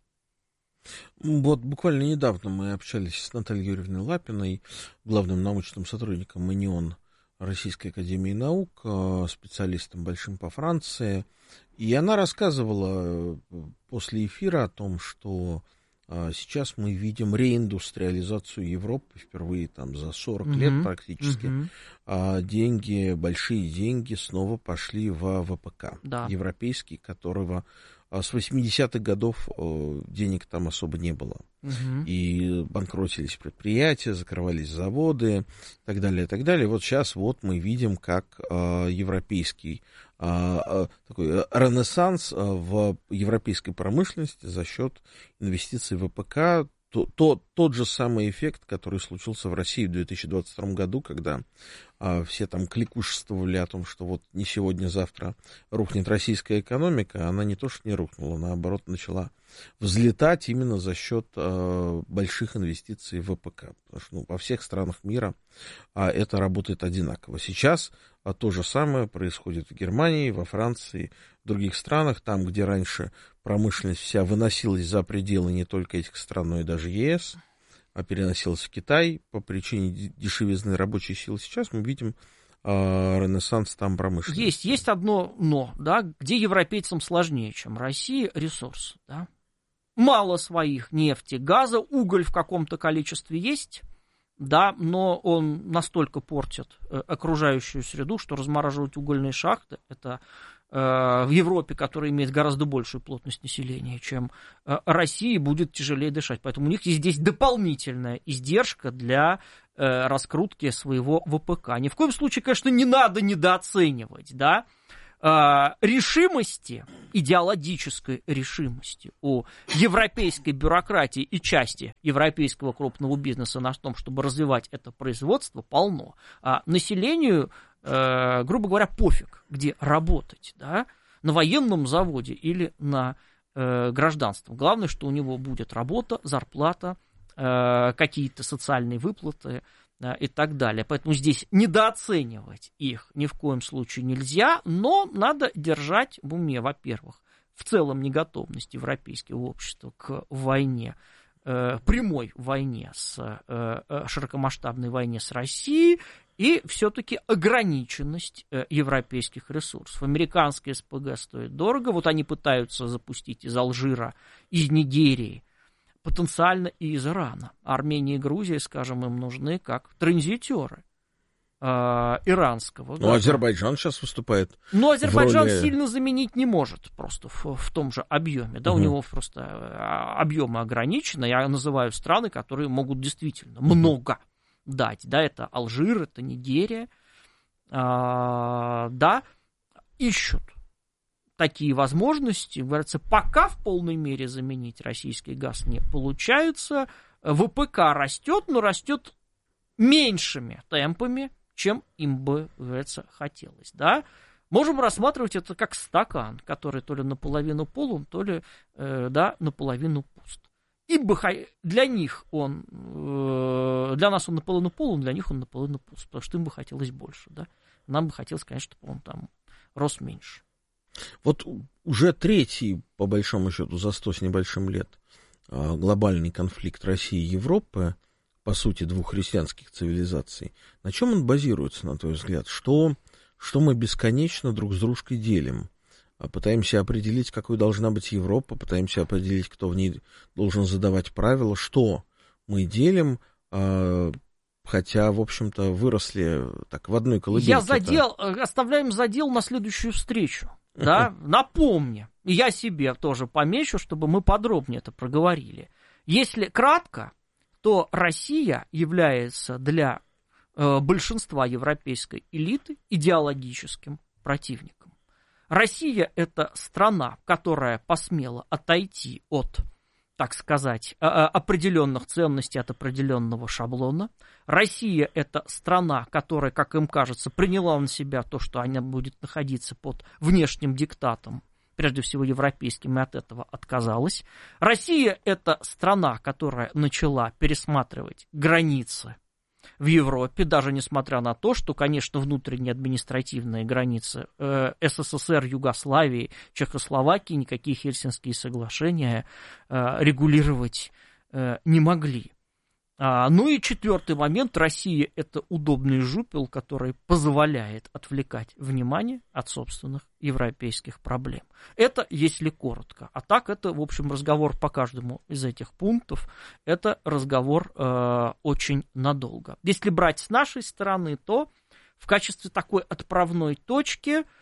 Вот буквально недавно мы общались с Натальей Юрьевной Лапиной, главным научным сотрудником МИНИОН Российской академии наук, специалистом большим по Франции. И она рассказывала после эфира о том, что сейчас мы видим реиндустриализацию Европы впервые там за сорок mm-hmm. лет практически. Mm-hmm. А деньги, большие деньги снова пошли в ВПК да. европейский, которого с восьмидесятых годов денег там особо не было. Угу. И банкротились предприятия, закрывались заводы и так далее, и так далее. Вот сейчас вот мы видим, как э, европейский э, такой ренессанс в европейской промышленности за счет инвестиций в ВПК. То, то, тот же самый эффект, который случился в России в две тысячи двадцать втором году, когда а, все там кликушествовали о том, что вот не сегодня-завтра рухнет российская экономика, она не то что не рухнула, наоборот, начала взлетать именно за счет а, больших инвестиций в ВПК. Потому что ну, во всех странах мира а, это работает одинаково. Сейчас а, то же самое происходит в Германии, во Франции, в других странах, там, где раньше промышленность вся выносилась за пределы не только этих стран, но и даже ЕС, а переносилась в Китай по причине дешевизны рабочей силы. Сейчас мы видим э, ренессанс там промышленности. Есть, есть одно но, да, где европейцам сложнее, чем России, ресурс, да. Мало своих нефти, газа, уголь в каком-то количестве есть, да, но он настолько портит э, окружающую среду, что размораживать угольные шахты, это э, в Европе, которая имеет гораздо большую плотность населения, чем э, России, будет тяжелее дышать. Поэтому у них есть здесь дополнительная издержка для э, раскрутки своего ВПК. Ни в коем случае, конечно, не надо недооценивать, да, решимости, идеологической решимости у европейской бюрократии и части европейского крупного бизнеса на том, чтобы развивать это производство, полно. А населению, э, грубо говоря, пофиг, где работать, да, на военном заводе или на э, гражданстве. Главное, что у него будет работа, зарплата, э, какие-то социальные выплаты, и так далее. Поэтому здесь недооценивать их ни в коем случае нельзя, но надо держать в уме, во-первых, в целом неготовность европейского общества к войне, э, прямой войне, с, э, широкомасштабной войне с Россией, и все-таки ограниченность э, европейских ресурсов. Американские СПГ стоят дорого, вот они пытаются запустить из Алжира, из Нигерии, потенциально и из Ирана. Армения и Грузия, скажем, им нужны как транзитеры э, иранского. Ну, Азербайджан сейчас выступает. Но Азербайджан роли... сильно заменить не может просто в, в том же объеме. Да, угу. У него просто объемы ограничены. Я называю страны, которые могут действительно угу. много дать. Да, это Алжир, это Нигерия. А, да, ищут такие возможности, говорится, пока в полной мере заменить российский газ не получается. ВПК растет, но растет меньшими темпами, чем им бы, говорится, хотелось. Да? Можем рассматривать это как стакан, который то ли наполовину полон, то ли э, да, наполовину пуст. Ибо для них он, э, для нас он наполовину полон, для них он наполовину пуст, потому что им бы хотелось больше. Да? Нам бы хотелось, конечно, чтобы он там рос меньше. Вот уже третий, по большому счету, за сто с небольшим лет глобальный конфликт России и Европы, по сути, двух христианских цивилизаций. На чем он базируется, на твой взгляд? Что, что мы бесконечно друг с дружкой делим? Пытаемся определить, какой должна быть Европа, пытаемся определить, кто в ней должен задавать правила. Что мы делим, хотя, в общем-то, выросли так в одной колыбельке? Я задел, оставляем задел на следующую встречу. Да, напомни, и я себе тоже помечу, чтобы мы подробнее это проговорили. Если кратко, то Россия является для э, большинства европейской элиты идеологическим противником. Россия – это страна, которая посмела отойти от, так сказать, определенных ценностей, от определенного шаблона. Россия – это страна, которая, как им кажется, приняла на себя то, что она будет находиться под внешним диктатом, прежде всего европейским, и от этого отказалась. Россия – это страна, которая начала пересматривать границы в Европе, даже несмотря на то, что, конечно, внутренние административные границы э, СССР, Югославии, Чехословакии никакие Хельсинские соглашения э, регулировать э, не могли. А, ну и четвертый момент. Россия – это удобный жупел, который позволяет отвлекать внимание от собственных европейских проблем. Это если коротко. А так это, в общем, разговор по каждому из этих пунктов. Это разговор э, очень надолго. Если брать с нашей стороны, то в качестве такой отправной точки э,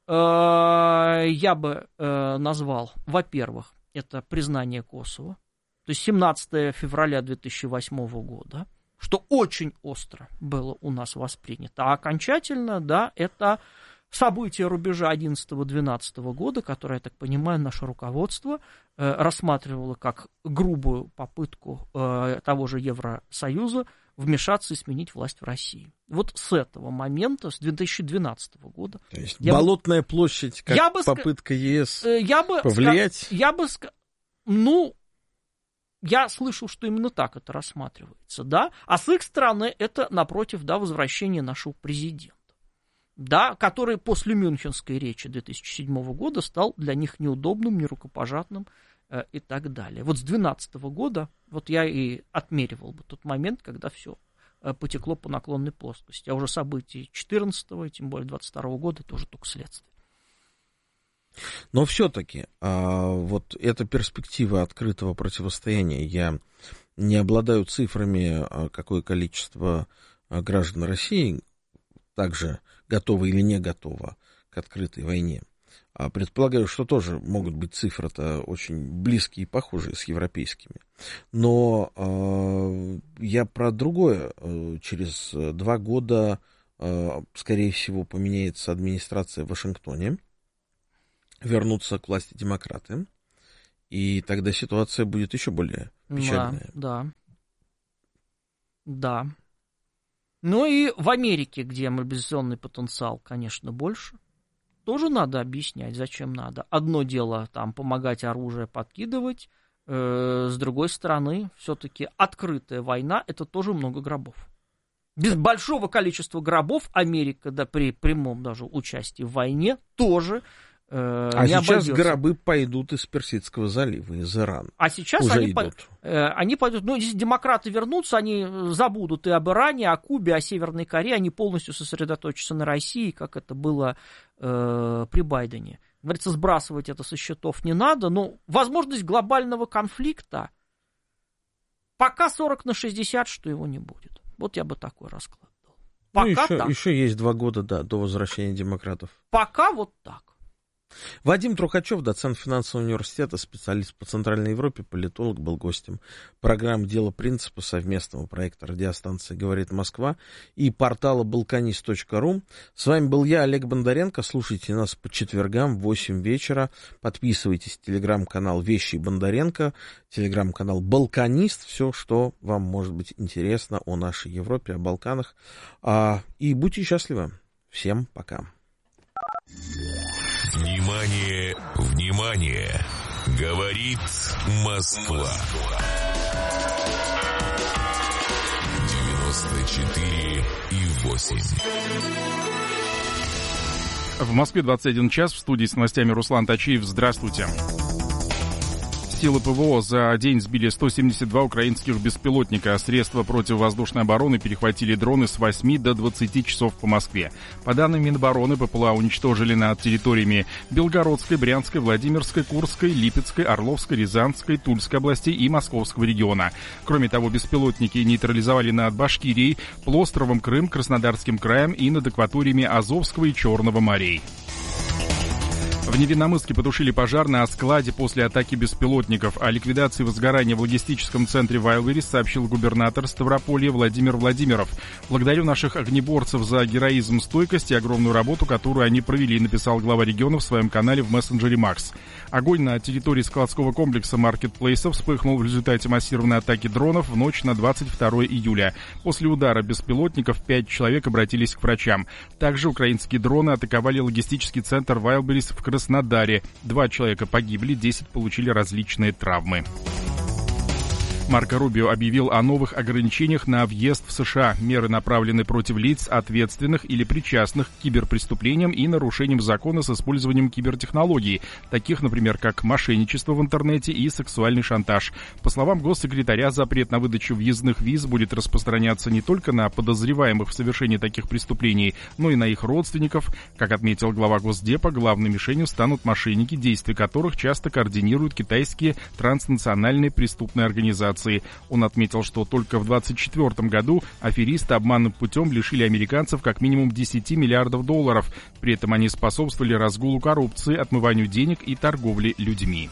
я бы э, назвал, во-первых, это признание Косово. То есть семнадцатого февраля две тысячи восьмого года, что очень остро было у нас воспринято. А окончательно, да, это события рубежа одиннадцатого-двенадцатого года, которое, я так понимаю, наше руководство э, рассматривало как грубую попытку э, того же Евросоюза вмешаться и сменить власть в России. Вот с этого момента, с две тысячи двенадцатого года... То есть Болотная бы, площадь, как я попытка бы, ЕС я бы, повлиять? Я бы... Ну... Я слышал, что именно так это рассматривается, да, а с их стороны это, напротив, да, возвращение нашего президента, да, который после Мюнхенской речи две тысячи седьмого года стал для них неудобным, нерукопожатным э, и так далее. Вот с две тысячи двенадцатого года, вот я и отмеривал бы тот момент, когда все потекло по наклонной плоскости. А уже события четырнадцатого, тем более двадцать второго года, тоже только следствие. Но все-таки а, вот эта перспектива открытого противостояния, я не обладаю цифрами, а, какое количество а, граждан России также готово или не готово к открытой войне. А, предполагаю, что тоже могут быть цифры-то очень близкие и похожие с европейскими. Но а, я про другое. Через два года, а, скорее всего, поменяется администрация в Вашингтоне. Вернутся к власти демократы, и тогда ситуация будет еще более печальная. Да, да. Да. Ну и в Америке, где мобилизационный потенциал, конечно, больше, тоже надо объяснять, зачем надо. Одно дело там помогать оружие подкидывать, э, с другой стороны, все-таки открытая война — это тоже много гробов. Без большого количества гробов Америка, да, при прямом даже участии в войне тоже э, а не сейчас обойдется. гробы пойдут из Персидского залива, из Ирана. А сейчас Уже они, идут. По, э, они пойдут, ну, если демократы вернутся, они забудут и об Иране, о Кубе, о Северной Корее, они полностью сосредоточатся на России, как это было э, при Байдене. Говорится, сбрасывать это со счетов не надо, но возможность глобального конфликта пока сорок на шестьдесят, что его не будет. Вот я бы такой расклад дал. Пока ну, еще, так. еще есть два года, да, до возвращения демократов. Пока вот так. Вадим Трухачев, доцент финансового университета, специалист по Центральной Европе, политолог, был гостем программы «Дело принципа» совместного проекта радиостанции «Говорит Москва» и портала балканист точка ру. С вами был я, Олег Бондаренко. Слушайте нас по четвергам в восемь вечера. Подписывайтесь на телеграм-канал «Вещи Бондаренко», телеграм-канал «Балканист». Все, что вам может быть интересно о нашей Европе, о Балканах. И будьте счастливы. Всем пока. Внимание, внимание! Говорит Москва. девяносто четыре и восемь. В Москве двадцать один час. В студии с новостями Руслан Тачиев. Здравствуйте. Силы ПВО за день сбили сто семьдесят два украинских беспилотника. Средства противовоздушной обороны перехватили дроны с восьми до двадцати часов по Москве. По данным Минобороны, БПЛА уничтожили над территориями Белгородской, Брянской, Владимирской, Курской, Липецкой, Орловской, Рязанской, Тульской областей и Московского региона. Кроме того, беспилотники нейтрализовали над Башкирией, полуостровом Крым, Краснодарским краем и над акваториями Азовского и Черного морей. В Невинномысске потушили пожар на складе после атаки беспилотников. О ликвидации возгорания в логистическом центре Wildberries сообщил губернатор Ставрополья Владимир Владимиров. «Благодарю наших огнеборцев за героизм, стойкость и огромную работу, которую они провели», написал глава региона в своем канале в мессенджере Макс. Огонь на территории складского комплекса маркетплейса вспыхнул в результате массированной атаки дронов в ночь на двадцать второе июля. После удара беспилотников пять человек обратились к врачам. Также украинские дроны атаковали логистический центр Wildberries в Краснодаре. Два человека погибли, десять получили различные травмы. Марко Рубио объявил о новых ограничениях на въезд в США. Меры направлены против лиц, ответственных или причастных к киберпреступлениям и нарушениям закона с использованием кибертехнологий, таких, например, как мошенничество в интернете и сексуальный шантаж. По словам госсекретаря, запрет на выдачу въездных виз будет распространяться не только на подозреваемых в совершении таких преступлений, но и на их родственников. Как отметил глава Госдепа, главной мишенью станут мошенники, действия которых часто координируют китайские транснациональные преступные организации. Он отметил, что только в двадцать четвёртом году аферисты обманным путем лишили американцев как минимум десяти миллиардов долларов. При этом они способствовали разгулу коррупции, отмыванию денег и торговле людьми.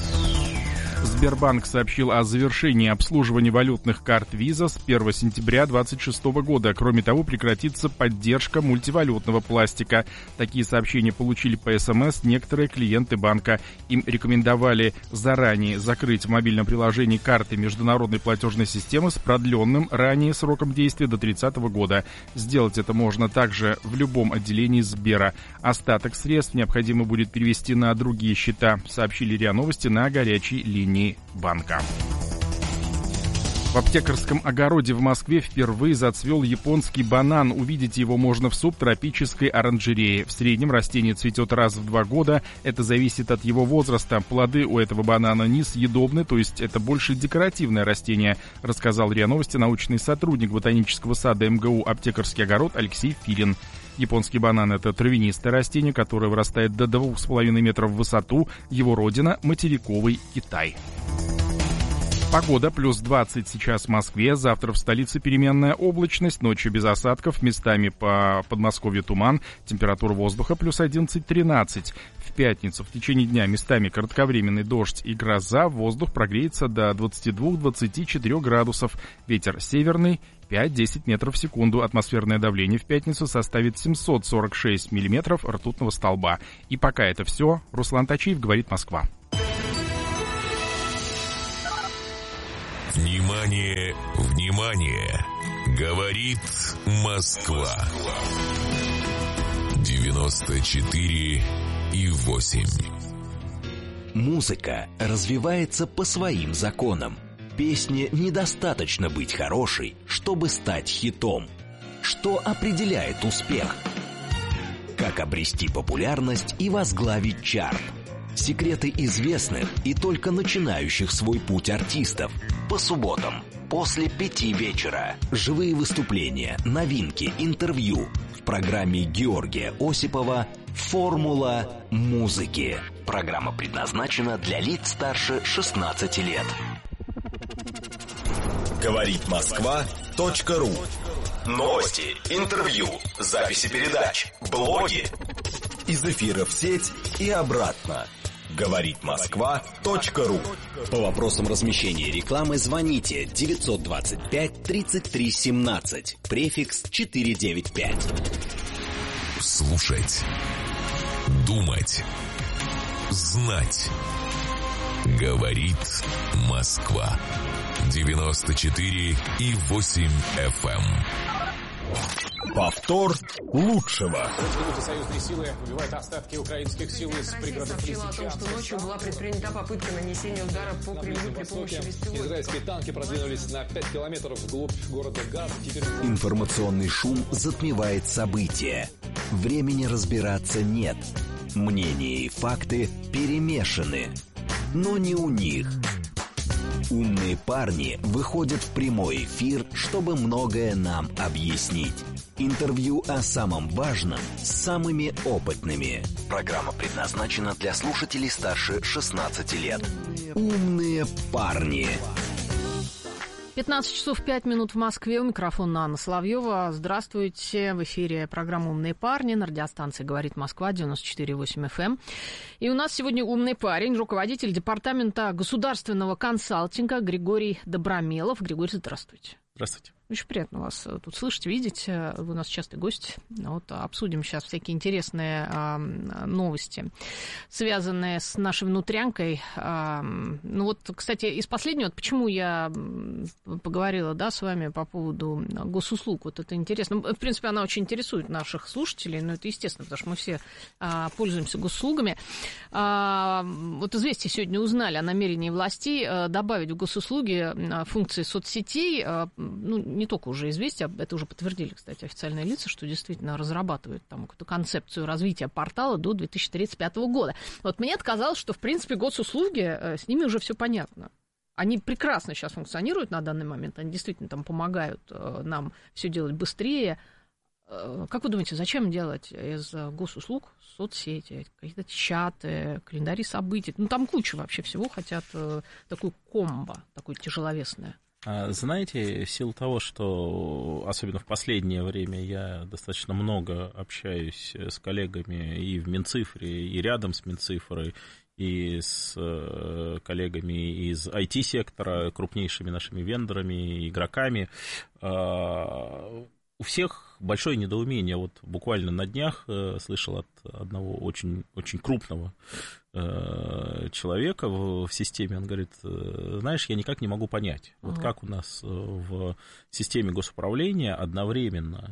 Сбербанк сообщил о завершении обслуживания валютных карт Visa с первого сентября две тысячи двадцать шестого года. Кроме того, прекратится поддержка мультивалютного пластика. Такие сообщения получили по СМС некоторые клиенты банка. Им рекомендовали заранее закрыть в мобильном приложении карты международной платежной системы с продленным ранее сроком действия до тридцатого года. Сделать это можно также в любом отделении Сбера. Остаток средств необходимо будет перевести на другие счета, сообщили РИА Новости на горячей линии банка. В аптекарском огороде в Москве впервые зацвел японский банан. Увидеть его можно в субтропической оранжерее. В среднем растение цветет раз в два года. Это зависит от его возраста. Плоды у этого банана несъедобны, то есть это больше декоративное растение, рассказал РИА Новости научный сотрудник ботанического сада эм гэ у «Аптекарский огород» Алексей Филин. Японский банан – это травянистое растение, которое вырастает до двух с половиной метров в высоту. Его родина – материковый Китай. Погода плюс двадцать сейчас в Москве, завтра в столице переменная облачность, ночью без осадков, местами по Подмосковью туман, температура воздуха плюс одиннадцать-тринадцать. В пятницу в течение дня местами кратковременный дождь и гроза, воздух прогреется до двадцати двух — двадцати четырёх градусов, ветер северный пять-десять метров в секунду, атмосферное давление в пятницу составит семьсот сорок шесть миллиметров ртутного столба. И пока это все, Руслан Тачиев, говорит Москва. Внимание, внимание! Говорит Москва. девяносто четыре и восемь. Музыка развивается по своим законам. Песне недостаточно быть хорошей, чтобы стать хитом. Что определяет успех? Как обрести популярность и возглавить чарт? Секреты известных и только начинающих свой путь артистов. По субботам после пяти вечера. Живые выступления, новинки, интервью. В программе Георгия Осипова «Формула музыки». Программа предназначена для лиц старше шестнадцати лет. Говорит Москва точка ру. Новости, интервью, записи передач, блоги. Из эфира в сеть и обратно. Говорит Москва точка ру. По вопросам размещения рекламы звоните девятьсот двадцать пять тридцать три семнадцать, префикс четыреста девяносто пять. Слушать, думать, знать. Говорит Москва. девяносто четыре и восемь эф эм. Повтор лучшего. Союзные силы выбивают остатки украинских сил из пригородов Лисичанска. Сообщила о том, что ночью была предпринята попытка нанесения удара по Кремлю при помощи беспилотников. Израильские танки продвинулись на пять километров вглубь города Газ. Теперь... Информационный шум затмевает события. Времени разбираться нет. Мнения и факты перемешаны. Но не у них. Умные парни выходят в прямой эфир, чтобы многое нам объяснить. Интервью о самом важном с самыми опытными. Программа предназначена для слушателей старше шестнадцати лет. Умные парни. пятнадцать часов пять минут в Москве. У микрофона Анна Соловьева. Здравствуйте. В эфире программа «Умные парни» на радиостанции «Говорит Москва» девяносто четыре и восемь эф эм. И у нас сегодня умный парень, руководитель департамента государственного консалтинга Григорий Добромелов. Григорий, здравствуйте. Здравствуйте. Очень приятно вас тут слышать, видеть. Вы у нас частый гость. Вот, обсудим сейчас всякие интересные а, новости, связанные с нашей внутрянкой. А, ну вот, кстати, из последнего, почему я поговорила, да, с вами по поводу госуслуг. Вот это интересно. В принципе, она очень интересует наших слушателей, но это естественно, потому что мы все а, пользуемся госуслугами. А, вот «Известия» сегодня узнали о намерении властей а, добавить в госуслуги а, функции соцсетей. А, ну, не только уже «Известия», это уже подтвердили, кстати, официальные лица, что действительно разрабатывают там какую-то концепцию развития портала до две тысячи тридцать пятого года. Вот мне казалось, что, в принципе, госуслуги, с ними уже все понятно. Они прекрасно сейчас функционируют на данный момент, они действительно там помогают нам все делать быстрее. Как вы думаете, зачем делать из госуслуг соцсети, какие-то чаты, календари событий? Ну, там куча вообще всего, хотят такую комбо, такое тяжеловесное. Знаете, в силу того, что особенно в последнее время я достаточно много общаюсь с коллегами и в Минцифре, и рядом с Минцифрой, и с коллегами из ай ти-сектора, крупнейшими нашими вендорами, игроками, у всех большое недоумение. Вот буквально на днях слышал от одного очень, очень крупного человека в системе, он говорит, знаешь, я никак не могу понять, вот ага. как у нас в системе госуправления одновременно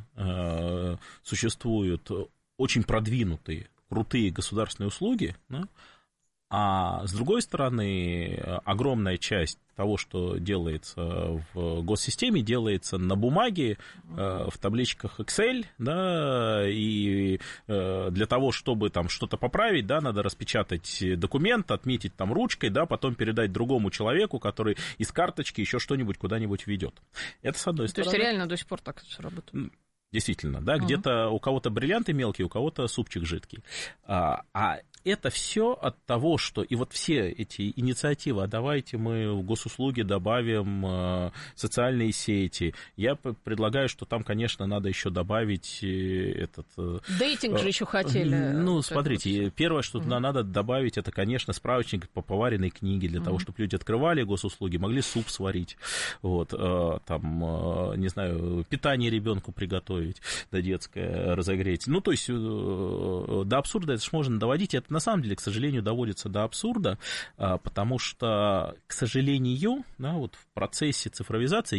существуют очень продвинутые, крутые государственные услуги, да, А с другой стороны, огромная часть того, что делается в госсистеме, делается на бумаге, в табличках Excel, да, и для того, чтобы там что-то поправить, да, надо распечатать документ, отметить там ручкой, да, потом передать другому человеку, который из карточки еще что-нибудь куда-нибудь ведет. Это с одной То стороны. есть реально до сих пор так все работает? Действительно, да, uh-huh. где-то у кого-то бриллианты мелкие, у кого-то супчик жидкий. А, а это все от того, что и вот все эти инициативы, а давайте мы в госуслуги добавим э, социальные сети. Я предлагаю, что там, конечно, надо еще добавить этот... Э, Дейтинг же еще хотели. Ну, смотрите, вот. Первое, что uh-huh. надо добавить, это, конечно, справочник по поваренной книге, для uh-huh. того, чтобы люди открывали госуслуги, могли суп сварить, вот, э, там, э, не знаю, питание ребенку приготовить, да, детское разогреть. Ну, то есть, э, до абсурда это же можно доводить, это на самом деле, к сожалению, доводится до абсурда, потому что, к сожалению, да, вот в процессе цифровизации